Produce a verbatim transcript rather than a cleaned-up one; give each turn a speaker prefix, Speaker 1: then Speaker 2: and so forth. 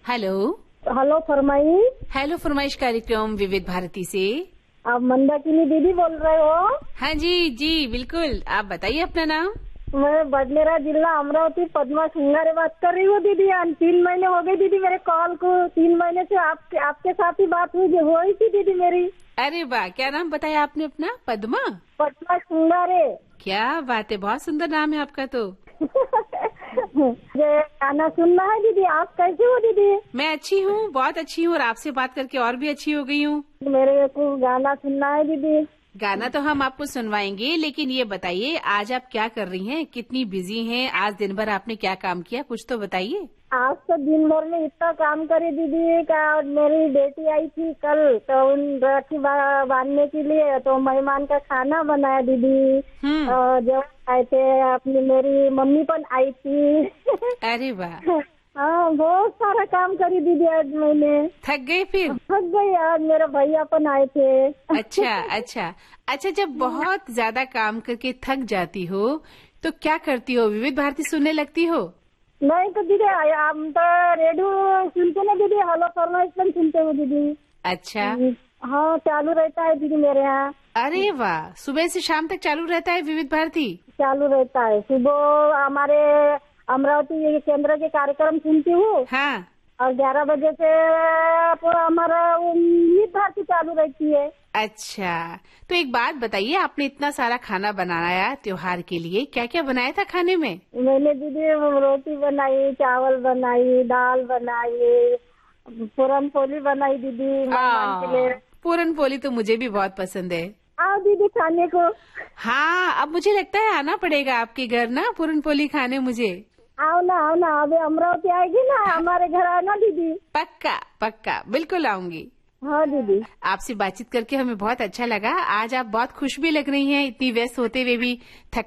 Speaker 1: Hello.
Speaker 2: Hello फरमाई।
Speaker 1: Hello फरमाइश कार्यक्रम विविध भारती से।
Speaker 2: आप मंदाकिनी दीदी बोल रहे हो?
Speaker 1: हाँ जी जी बिल्कुल, आप बताइए अपना नाम।
Speaker 2: मैं बडनेरा जिला अमरावती पद्मा सिंगारे बात कर रही हूँ दीदी। तीन महीने हो गए दीदी मेरे कॉल को। तीन महीने से आपके आपके साथ ही बात हुई हुई थी दीदी मेरी।
Speaker 1: अरे वाह, क्या नाम बताया आपने अपना? पद्मा?
Speaker 2: पद्मा सिंगारे।
Speaker 1: क्या बात है, बहुत सुंदर नाम है आपका तो।
Speaker 2: ये गाना सुनना है दीदी। आप कैसे हो दीदी?
Speaker 1: मैं अच्छी हूँ, बहुत अच्छी हूँ, और आपसे बात करके और भी अच्छी हो गई हूँ।
Speaker 2: मेरे को गाना सुनना है दीदी।
Speaker 1: गाना तो हम आपको सुनवाएंगे, लेकिन ये बताइए आज आप क्या कर रही हैं? कितनी बिजी हैं? आज दिन भर आपने क्या काम किया, कुछ तो बताइए।
Speaker 2: आज तो दिन भर में इतना काम करे दीदी का। मेरी बेटी आई थी कल, तो उन राखी बांधने के लिए तो मेहमान का खाना बनाया दीदी। और जब आए थे अपनी मेरी मम्मी पण आई थी।
Speaker 1: अरे वाह।
Speaker 2: हाँ, बहुत सारा काम करी दीदी आज मैंने।
Speaker 1: थक गए फिर?
Speaker 2: थक गई। आज मेरे भैया पण आए थे।
Speaker 1: अच्छा अच्छा अच्छा। जब बहुत ज्यादा काम करके थक जाती हो तो क्या करती हो? विविध भारती सुनने लगती हो?
Speaker 2: नहीं तो दीदी हम तो रेडियो सुनते ना दीदी। हेलो फरमाइश पण सुनते हो दीदी।
Speaker 1: अच्छा।
Speaker 2: हाँ, चालू रहता है दीदी मेरे यहाँ।
Speaker 1: अरे वाह, सुबह से शाम तक चालू रहता है विविध भारती?
Speaker 2: चालू रहता है। सुबह हमारे अमरावती केंद्र के कार्यक्रम सुनती हूँ।
Speaker 1: हाँ।
Speaker 2: और ग्यारह बजे से हमारा विविध भारती चालू रहती है।
Speaker 1: अच्छा, तो एक बात बताइए, आपने इतना सारा खाना बनाया त्योहार के लिए, क्या क्या बनाया था खाने में?
Speaker 2: मैंने दीदी रोटी बनाई, चावल बनाई, दाल बनाई, पूरन पोली बनाई दीदी मेहमान के लिए।
Speaker 1: पूरन पोली तो मुझे भी बहुत पसंद है।
Speaker 2: आओ दीदी खाने को।
Speaker 1: हाँ, अब मुझे लगता है आना पड़ेगा आपके घर ना पूरन पोली खाने मुझे।
Speaker 2: आओ ना आओ ना, अभी अमरावती आएगी ना हमारे घर आना दीदी।
Speaker 1: पक्का पक्का, बिल्कुल आऊंगी।
Speaker 2: हाँ दीदी।
Speaker 1: आपसे बातचीत करके हमें बहुत अच्छा लगा। आज आप बहुत खुश भी लग रही हैं, इतनी व्यस्त होते हुए भी। थक